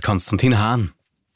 Konstantin Hahn.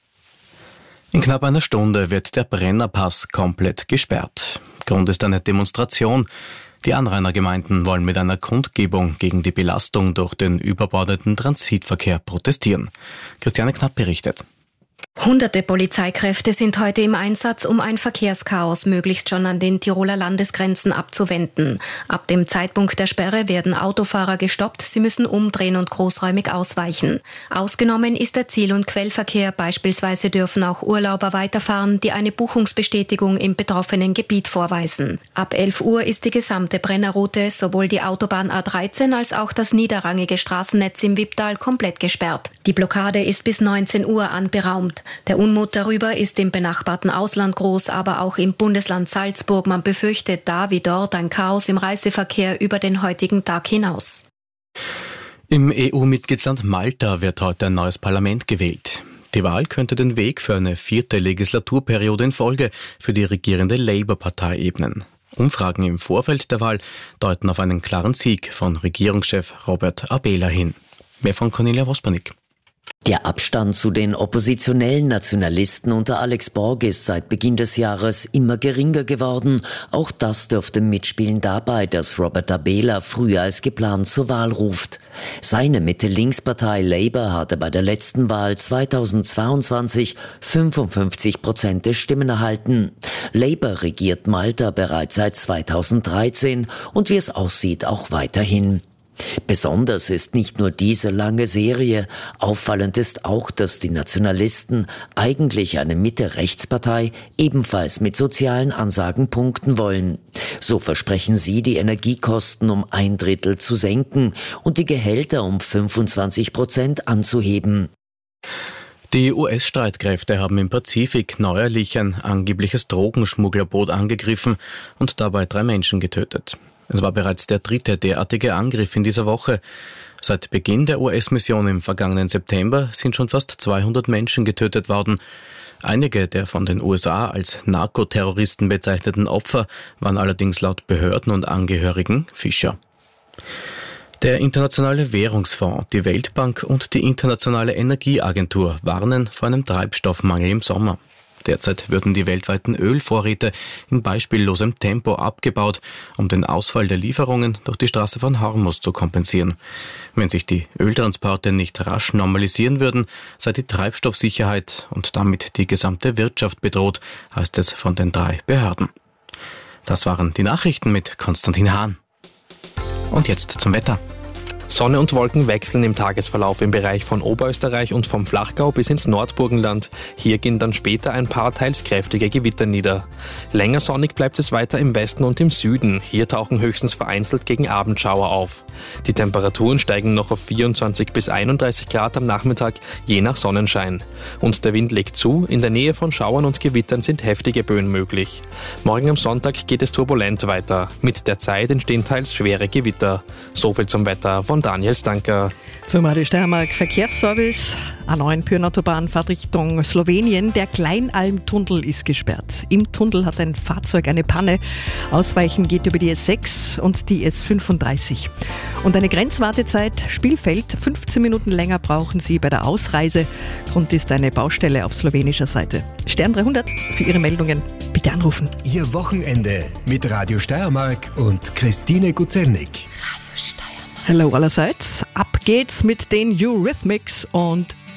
In knapp einer Stunde wird der Brennerpass komplett gesperrt. Grund ist eine Demonstration. Die Anrainergemeinden wollen mit einer Kundgebung gegen die Belastung durch den überbordenden Transitverkehr protestieren. Christiane Knapp berichtet. Hunderte Polizeikräfte sind heute im Einsatz, um ein Verkehrschaos möglichst schon an den Tiroler Landesgrenzen abzuwenden. Ab dem Zeitpunkt der Sperre werden Autofahrer gestoppt, sie müssen umdrehen und großräumig ausweichen. Ausgenommen ist der Ziel- und Quellverkehr, beispielsweise dürfen auch Urlauber weiterfahren, die eine Buchungsbestätigung im betroffenen Gebiet vorweisen. Ab 11 Uhr ist die gesamte Brennerroute, sowohl die Autobahn A13 als auch das niederrangige Straßennetz im Wipptal komplett gesperrt. Die Blockade ist bis 19 Uhr anberaumt. Der Unmut darüber ist im benachbarten Ausland groß, aber auch im Bundesland Salzburg. Man befürchtet da wie dort ein Chaos im Reiseverkehr über den heutigen Tag hinaus. Im EU-Mitgliedsland Malta wird heute ein neues Parlament gewählt. Die Wahl könnte den Weg für eine 4. Legislaturperiode in Folge für die regierende Labour-Partei ebnen. Umfragen im Vorfeld der Wahl deuten auf einen klaren Sieg von Regierungschef Robert Abela hin. Mehr von Cornelia Wospanik. Der Abstand zu den oppositionellen Nationalisten unter Alex Borg ist seit Beginn des Jahres immer geringer geworden. Auch das dürfte mitspielen dabei, dass Robert Abela früher als geplant zur Wahl ruft. Seine Mitte-Links-Partei Labour hatte bei der letzten Wahl 2022 55% der Stimmen erhalten. Labour regiert Malta bereits seit 2013 und wie es aussieht auch weiterhin. Besonders ist nicht nur diese lange Serie, auffallend ist auch, dass die Nationalisten eigentlich eine Mitte-Rechts-Partei ebenfalls mit sozialen Ansagen punkten wollen. So versprechen sie, die Energiekosten um 1/3 zu senken und die Gehälter um 25% anzuheben. Die US-Streitkräfte haben im Pazifik neuerlich ein angebliches Drogenschmugglerboot angegriffen und dabei 3 Menschen getötet. Es war bereits der 3. derartige Angriff in dieser Woche. Seit Beginn der US-Mission im vergangenen September sind schon fast 200 Menschen getötet worden. Einige der von den USA als Narkoterroristen bezeichneten Opfer waren allerdings laut Behörden und Angehörigen Fischer. Der Internationale Währungsfonds, die Weltbank und die Internationale Energieagentur warnen vor einem Treibstoffmangel im Sommer. Derzeit würden die weltweiten Ölvorräte in beispiellosem Tempo abgebaut, um den Ausfall der Lieferungen durch die Straße von Hormuz zu kompensieren. Wenn sich die Öltransporte nicht rasch normalisieren würden, sei die Treibstoffsicherheit und damit die gesamte Wirtschaft bedroht, heißt es von den 3 Behörden. Das waren die Nachrichten mit Konstantin Hahn. Und jetzt zum Wetter. Sonne und Wolken wechseln im Tagesverlauf im Bereich von Oberösterreich und vom Flachgau bis ins Nordburgenland. Hier gehen dann später ein paar teils kräftige Gewitter nieder. Länger sonnig bleibt es weiter im Westen und im Süden. Hier tauchen höchstens vereinzelt gegen Abendschauer auf. Die Temperaturen steigen noch auf 24 bis 31 Grad am Nachmittag, je nach Sonnenschein. Und der Wind legt zu, in der Nähe von Schauern und Gewittern sind heftige Böen möglich. Morgen am Sonntag geht es turbulent weiter. Mit der Zeit entstehen teils schwere Gewitter. Soviel zum Wetter von Daniel Stanker. Zum Radio Steiermark Verkehrsservice. A9 Pyhrn-Autobahn fährt Richtung Slowenien. Der Kleinalm-Tunnel ist gesperrt. Im Tunnel hat ein Fahrzeug eine Panne. Ausweichen geht über die S6 und die S35. Und eine Grenzwartezeit Spielfeld. 15 Minuten länger brauchen Sie bei der Ausreise. Grund ist eine Baustelle auf slowenischer Seite. Stern 300 für Ihre Meldungen. Bitte anrufen. Ihr Wochenende mit Radio Steiermark und Christine Guzelnik. Hallo allerseits. Ab geht's mit den Eurythmics und